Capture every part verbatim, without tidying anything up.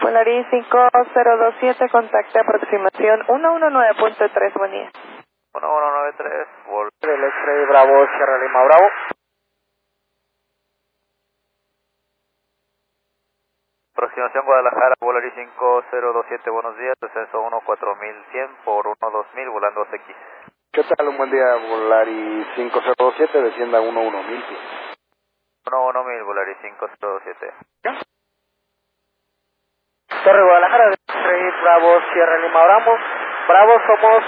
Polaris cinco cero dos siete, contacte aproximación ciento diecinueve punto tres, buen día. ciento diecinueve punto tres, vol del X-Ray Bravo, Sierra Lima Bravo. Aproximación Guadalajara, Polaris cinco cero dos siete, buenos días, descenso uno cuatro mil cien por uno dos mil, volando dos X. ¿Qué tal? Un buen día, Polaris cinco cero dos siete, descienda uno uno mil. uno uno mil, Polaris cinco cero dos siete. Torre Guadalajara, del X-Ray Bravo, Sierra Lima Bravo. Bravo, somos...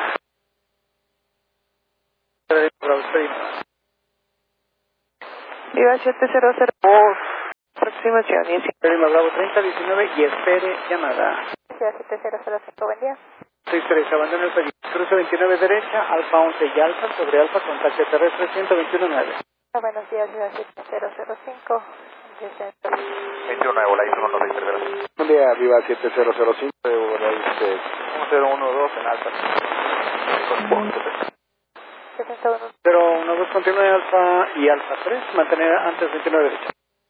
Viva siete cero cero, aproximación Sierra Lima Bravo treinta diecinueve y espere llamada. siete cero cero cinco, buen día. seis tres, abandona el país. Cruce veintinueve derecha, Alfa once y Alfa, sobre Alfa, contacto terrestre ciento veintiuno nueve. Buenos días, Viva siete cero cero cinco. veintiuno nueve, Polaris uno uno seis. Buen día, Viva siete cero cero cinco, Polaris uno cero uno dos en alta. cero uno dos, continúe Alfa y Alfa tres, mantener antes veintinueve derecha.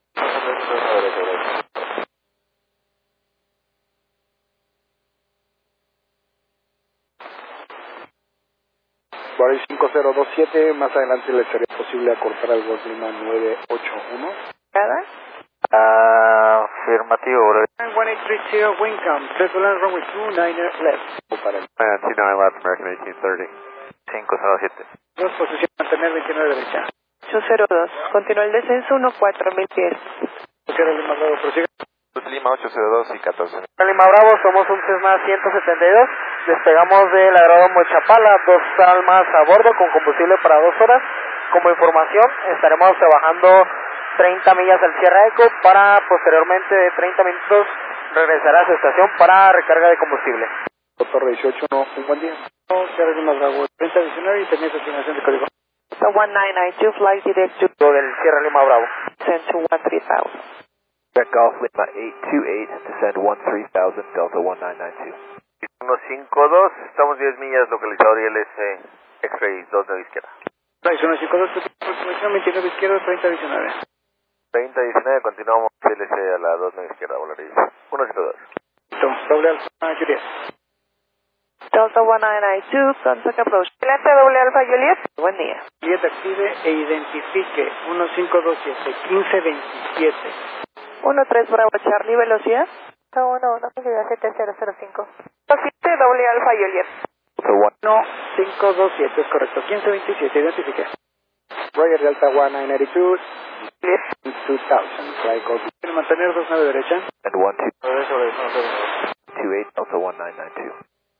Polaris cinco cero dos siete, más adelante le sería posible acortar al Golf Lima nueve ocho uno. ¿Nada? Afirmativo, Polaris. one eight three zero, Wincom, President runway two niner left. Para el two nine left, American eighteen thirty. cinco cero siete. dos, posición mantener veintinueve derecha. ocho cero dos, continúa el descenso uno cuatro mil pies. Sierra Lima Bravo, prosigue. Lima ocho cero dos y catorce. Sierra Lima Bravo, somos un Cessna ciento setenta y dos. Despegamos del aeródromo de Chapala, dos almas a bordo con combustible para dos horas. Como información, estaremos trabajando treinta millas al Sierra Eco para posteriormente de treinta minutos regresar a su estación para recarga de combustible. Doctor dieciocho, no, un buen día. Sierra Lima Bravo, treinta diecinueve y tenía asignación de código. So one nine nine two, flight direct to Del Sierra Lima Bravo. send to one three thousand. Golf Lima eight two eight, descend one three thousand, Delta one nine nine two. uno cinco dos, estamos diez millas, localizador I L S X-Ray dos de izquierda. uno cinco dos, aproximación veintinueve izquierda, treinta diecinueve. treinta diecinueve, continuamos I L S a la dos de izquierda, Polaris. uno cinco dos. Entonces, doble Alfa Juliet. Delta one nine nine two, contact approach. Delta doble Alfa Juliet, buen día. Juliet active e identifique uno cinco dos siete, quince veintisiete. uno tres Bravo Charlie, velocidad. uno uno, siete cero cero cinco. siete doble Alfa Juliet. uno cinco dos siete, es correcto, quince veintisiete, identifique. Roger Delta one nine eight two, Yes. two thousand, fly call. Mantener dos nueve derecha. And one two two eight, Delta one nine nine two.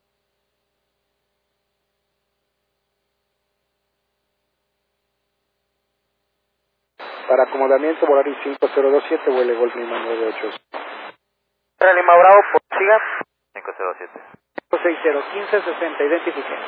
Para acomodamiento, Polaris cinco cero dos siete, vuele Golf Lima nueve ocho. Sierra Lima Bravo, siga. cinco cero siete. seis cero, quince sesenta, identifique.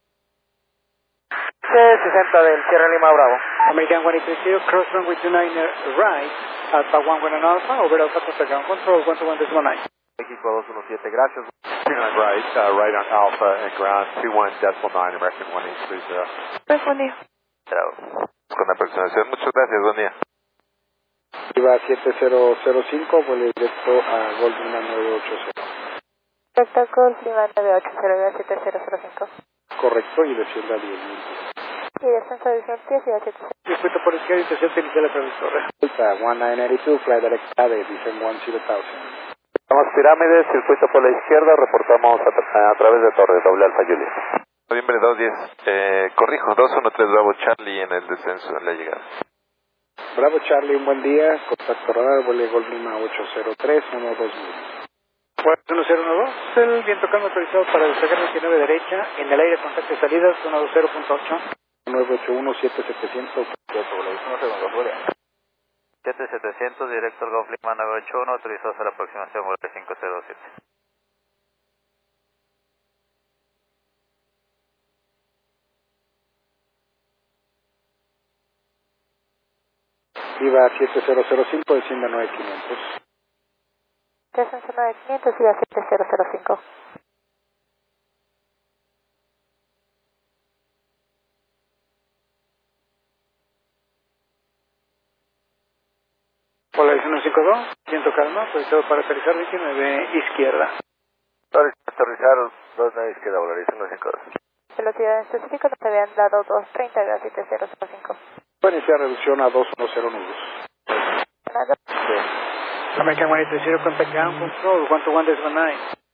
C sesenta del Sierra Lima Bravo. American one eight three zero, cross runway two niner right, Alpha one one and Alpha, over Alpha Costa Ground Control one two one decimal nine. Equipo dos uno siete, gracias. Right, uh, right on Alpha and ground two one decimal nine, American one eight three zero. Pues buen día. Chao. Con la aproximación, muchas gracias, buen día. Iba siete cero cero cinco, vuele directo a Golf Lima nueve ocho cero. Delta Golf Lima nueve ocho cero, siete cero cero cinco. Correcto, y descienda a diez mil. Y descenso de diez pies y a siete cero. Circuito por izquierda y tercera inicial la previsora. Delta one nine eight two, fly direct A V E, descend one zero thousand. Estamos pirámides, circuito por la izquierda, reportamos a, a, a través de torre, doble Alfa Juliet. Noviembre dos diez, eh, corrijo, dos uno tres Bravo Charlie en el descenso en la llegada. Bravo Charlie, un buen día, contacto radar, vuele Golf Lima ocho cero tres, uno dos mil. uno cero uno dos, el viento calmo autorizado para despegar veintinueve derecha, en el aire contacto de salidas uno dos cero punto ocho. nueve ocho uno siete setecientos. siete setecientos, directo al Golf Lima nueve ocho uno, autorizados a la aproximación vuelve cinco cero siete. Viva siete cero cero cinco, descienda nueve quinientos. Descenso nueve quinientos y a siete cero cero cinco. Polaris uno cinco Colorado, viento calma, proyectado para aterrizar veintinueve izquierda. Sorry, aterrizar dos nueve izquierda, Volaris uno cinco dos. Velocidad específica nos habían dado dos treinta, siete cero cero cinco. Puede iniciar reducción a dos uno cero nudos. Nada. American one eight three zero, contact ground control, one two one decimal nine.